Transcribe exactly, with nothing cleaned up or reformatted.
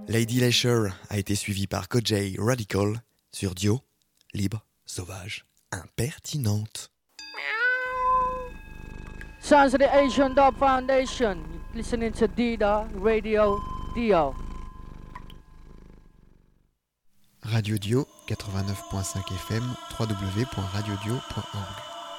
Lady Leisure a été suivi par Kojay Radical sur Dio, libre, sauvage, impertinente. Sounds of the Asian Dub Foundation. Listening to Dida Radio Dio. Radio Dio quatre-vingt-neuf point cinq F M, w w w point radio dio point org.